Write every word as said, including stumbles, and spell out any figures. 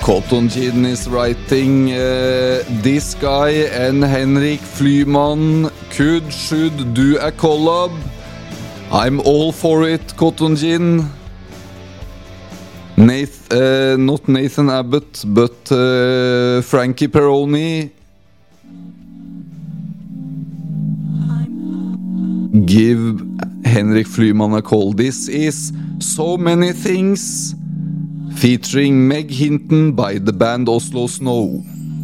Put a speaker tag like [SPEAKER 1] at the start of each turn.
[SPEAKER 1] Cotton Gin is writing uh, this guy and Henrik Flyman could should do a collab. I'm all for it, Cotton Gin. Nath, uh, not Nathan Abbott, but uh, Frankie Peroni. Give Henrik Flyman a call. This is So Many Things, featuring Meg Hinton by the band Oslo Snow.